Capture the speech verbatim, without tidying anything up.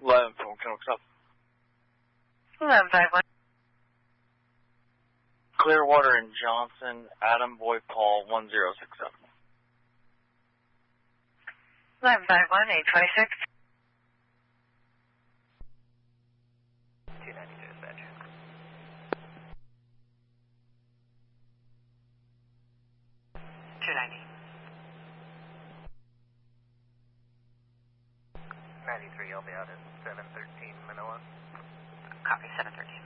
eleven from Chinook South. eleven five one. Clearwater and Johnson, Adam Boy Paul, one zero six seven. eleven five one, eight twenty-six. two ninety-two dispatch. two ninety. ninety-three, I'll be out at seven thirteen Manoa. Copy, seven thirteen.